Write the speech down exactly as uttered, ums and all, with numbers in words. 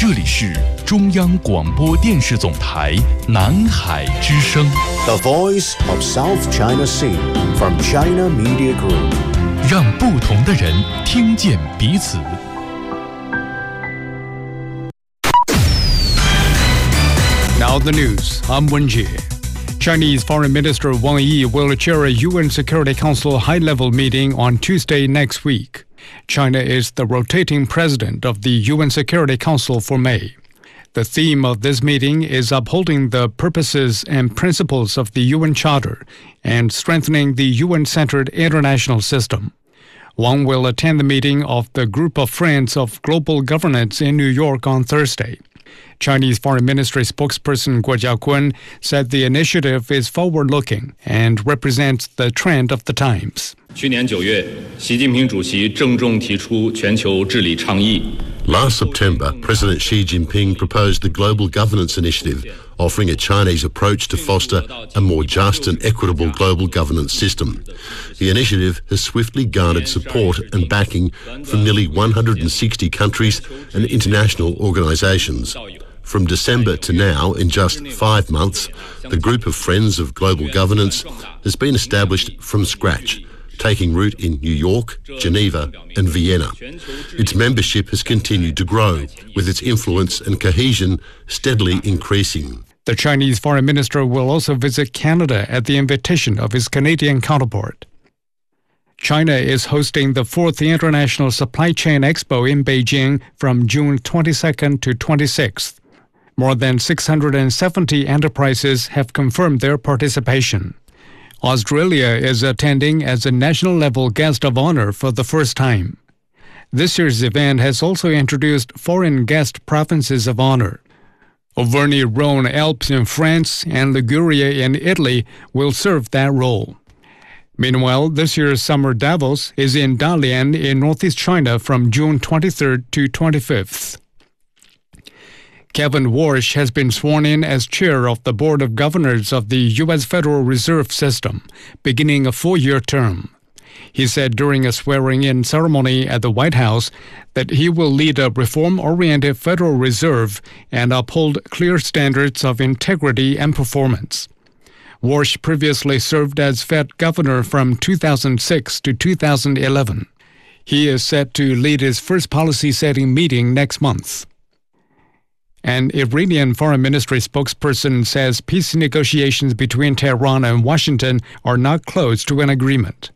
这里是中央广播电视总台南海之声 The Voice of South China Sea from China Media Group， 让不同的人听见彼此。 Now the news. I'm Wen Jie. Chinese Foreign Minister Wang Yi will chair a U N Security Council high-level meeting on Tuesday next week. China is the rotating president of the U N Security Council for May. The theme of this meeting is upholding the purposes and principles of the U N Charter and strengthening the U N-centered international system. Wang will attend the meeting of the Group of Friends of Global Governance in New York on Thursday. Chinese Foreign Ministry spokesperson Guo Jiakun said the initiative is forward-looking and represents the trend of the times. 去年九月，习近平主席郑重提出全球治理倡议。 Last September, President Xi Jinping proposed the Global Governance Initiative, offering a Chinese approach to foster a more just and equitable global governance system. The initiative has swiftly garnered support and backing from nearly one hundred sixty countries and international organisations. From December to now, in just five months, the Group of Friends of Global Governance has been established from scratch, taking root in New York, Geneva and Vienna. Its membership has continued to grow, with its influence and cohesion steadily increasing. The Chinese foreign minister will also visit Canada at the invitation of his Canadian counterpart. China is hosting the fourth International Supply Chain Expo in Beijing from June twenty-second to twenty-sixth. More than six hundred seventy enterprises have confirmed their participation. Australia is attending as a national-level guest of honor for the first time. This year's event has also introduced foreign guest provinces of honor. Auvergne-Rhône Alps in France and Liguria in Italy will serve that role. Meanwhile, this year's Summer Davos is in Dalian in northeast China from June twenty-third to twenty-fifth. Kevin Warsh has been sworn in as chair of the Board of Governors of the U S Federal Reserve System, beginning a four-year term. He said during a swearing-in ceremony at the White House that he will lead a reform-oriented Federal Reserve and uphold clear standards of integrity and performance. Warsh previously served as Fed governor from two thousand six to two thousand eleven. He is set to lead his first policy-setting meeting next month. An Iranian foreign ministry spokesperson says peace negotiations between Tehran and Washington are not close to an agreement.